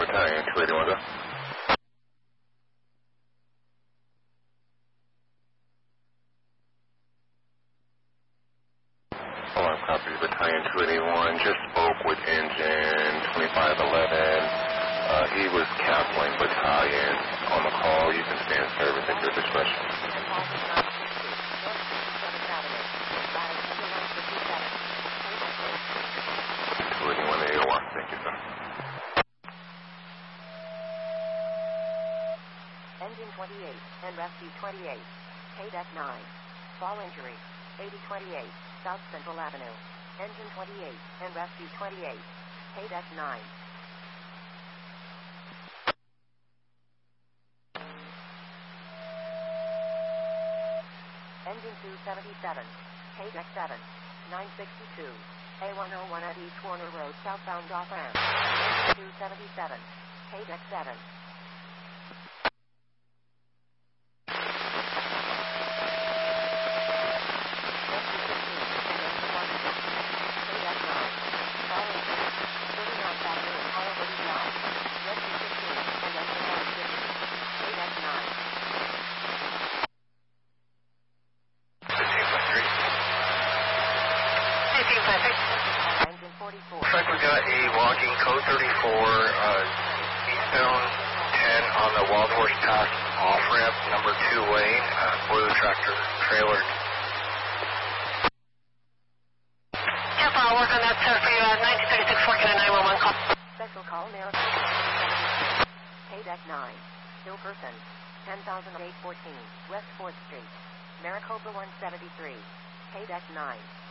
Battalion 281, go. Alarm copy, Battalion 281 just spoke with engine 2511. He was counseling battalion on the call. You can stand service at your discretion. 281 AOR. Thank you, sir. Engine 28 and rescue 28. KDEC 9. Fall injury. 8028 South Central Avenue. Engine 28 and rescue 28. KDEC 9. Engine 277, KDEC 7, 962, A101 at East Warner Road, southbound off ramp. Engine 277, KDEC 7. Looks like we got a walking code 34, eastbound 10 on the Wild Horse Pass off-ramp, number 2 lane, blue tractor trailer. Yep, I'll work on that, sir, for you. 1936 429 911 call. Special call, Maricopa. KDEC 9, Hillperson, 10,814, West 4th Street, Maricopa 173, KDEC 9.